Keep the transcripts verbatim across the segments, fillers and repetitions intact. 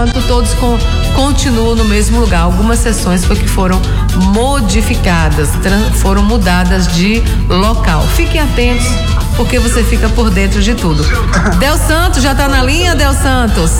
enquanto todos com, continuam no mesmo lugar. Algumas sessões foi que foram modificadas, foram mudadas de local. Fiquem atentos, porque você fica por dentro de tudo. Del Santos, já tá na linha, Del Santos?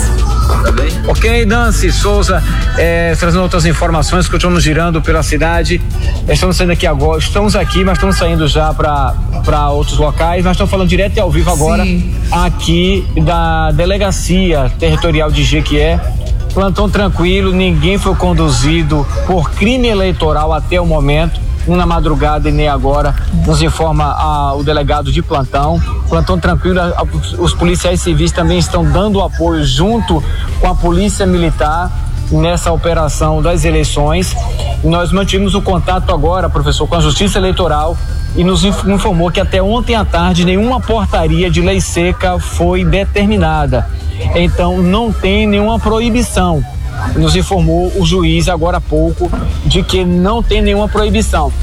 Ok, Nancy Souza, é, trazendo outras informações, continuamos girando pela cidade. Estamos saindo aqui agora, estamos aqui, mas estamos saindo já para para outros locais. Nós estamos falando direto e ao vivo agora, sim, aqui da Delegacia Territorial de Jequié. Plantão tranquilo, ninguém foi conduzido por crime eleitoral até o momento. Na madrugada e nem agora, nos informa a, o delegado de plantão. Plantão tranquilo, a, a, os policiais civis também estão dando apoio junto com a polícia militar nessa operação das eleições. Nós mantivemos o contato agora, professor, com a Justiça Eleitoral e nos informou que até ontem à tarde nenhuma portaria de lei seca foi determinada. Então não tem nenhuma proibição. Nos informou o juiz agora há pouco de que não tem nenhuma proibição.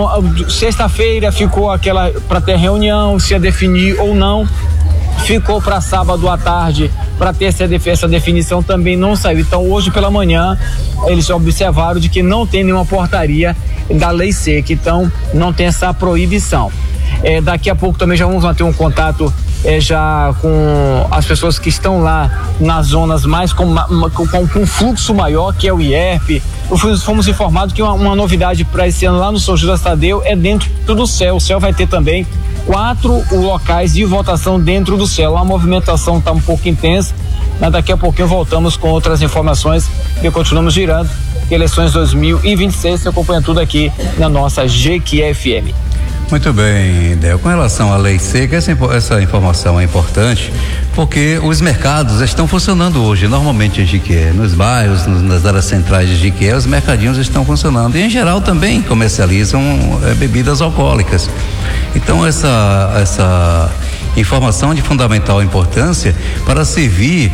Sexta-feira ficou aquela para ter reunião, se ia definir ou não. Ficou para sábado à tarde para ter essa, essa definição, também não saiu. Então hoje pela manhã eles observaram de que não tem nenhuma portaria da lei seca, então não tem essa proibição. É, daqui a pouco também já vamos manter um contato é, já com as pessoas que estão lá nas zonas mais com, com, com fluxo maior, que é o I E R P. Fomos informados que uma, uma novidade para esse ano lá no São Judas Tadeu é dentro do C E L. O C E L vai ter também quatro locais de votação dentro do C E L. A movimentação está um pouco intensa, mas daqui a pouquinho voltamos com outras informações e continuamos girando. Eleições dois mil e vinte e seis, você acompanha tudo aqui na nossa Jequié F M. Muito bem, Del. Com relação à lei seca, essa, essa informação é importante porque os mercados estão funcionando hoje, normalmente em Jequié, nos bairros, nos, nas áreas centrais de Jequié, os mercadinhos estão funcionando e em geral também comercializam é, bebidas alcoólicas. Então essa, essa informação é de fundamental importância para servir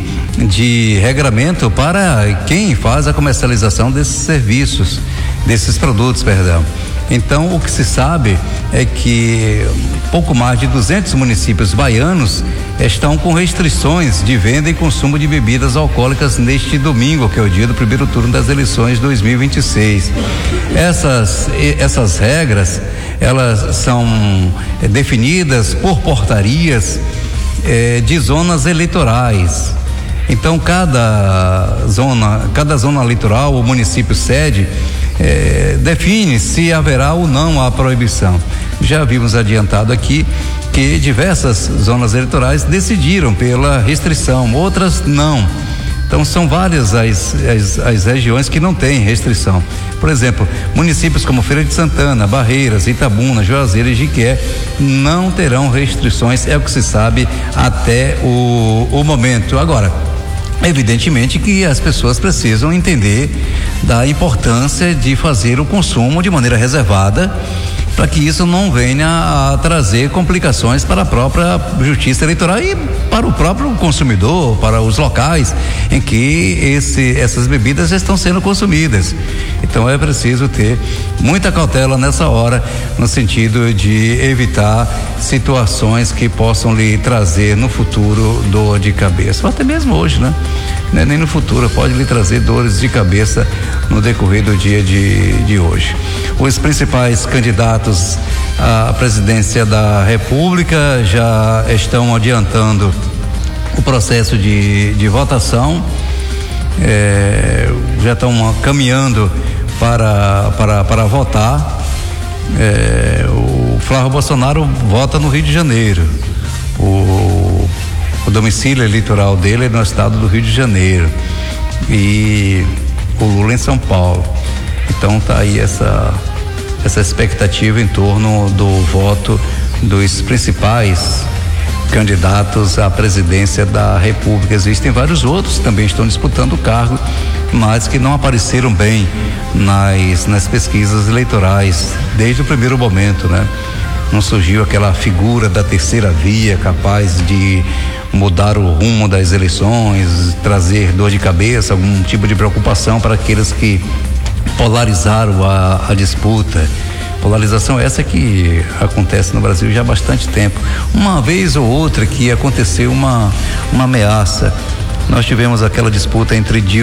de regramento para quem faz a comercialização desses serviços, desses produtos, perdão. Então, o que se sabe é que pouco mais de duzentos municípios baianos estão com restrições de venda e consumo de bebidas alcoólicas neste domingo, que é o dia do primeiro turno das eleições dois mil e vinte e seis. Essas, essas regras, elas são definidas por portarias eh, de zonas eleitorais. Então, cada zona, cada zona eleitoral, o município sede, É, define se haverá ou não a proibição. Já vimos adiantado aqui que diversas zonas eleitorais decidiram pela restrição, outras não. Então são várias as, as, as regiões que não têm restrição. Por exemplo, municípios como Feira de Santana, Barreiras, Itabuna, Juazeiro e Jequié não terão restrições, é o que se sabe até o, o momento. Agora, evidentemente que as pessoas precisam entender da importância de fazer o consumo de maneira reservada, para que isso não venha a trazer complicações para a própria justiça eleitoral e para o próprio consumidor, para os locais em que esse, essas bebidas estão sendo consumidas. Então é preciso ter muita cautela nessa hora, no sentido de evitar situações que possam lhe trazer no futuro dor de cabeça, ou até mesmo hoje, né? Não é nem no futuro, pode lhe trazer dores de cabeça no decorrer do dia de, de hoje. Os principais candidatos à presidência da República já estão adiantando o processo de, de votação, é, já estão caminhando para, para, para votar. É, o Flávio Bolsonaro vota no Rio de Janeiro. O, o domicílio eleitoral dele é no estado do Rio de Janeiro. E o Lula em São Paulo. Então tá aí essa, essa expectativa em torno do voto dos principais candidatos à presidência da República. Existem vários outros que também estão disputando o cargo, mas que não apareceram bem nas, nas pesquisas eleitorais desde o primeiro momento, né? Não surgiu aquela figura da terceira via capaz de mudar o rumo das eleições, trazer dor de cabeça, algum tipo de preocupação para aqueles que polarizaram a, a disputa. Polarização essa que acontece no Brasil já há bastante tempo. Uma vez ou outra que aconteceu uma, uma ameaça. Nós tivemos aquela disputa entre Dilma